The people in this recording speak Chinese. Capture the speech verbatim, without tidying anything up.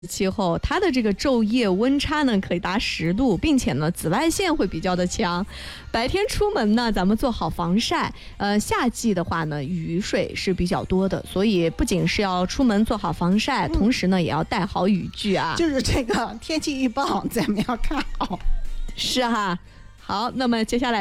气候，它的这个昼夜温差呢可以达十度，并且呢紫外线会比较的强。白天出门呢，咱们做好防晒。呃，夏季的话呢，雨水是比较多的，所以不仅是要出门做好防晒，嗯、同时呢也要带好雨具啊。 就是这个天气预报咱们要看好。 是哈，好，那么接下来。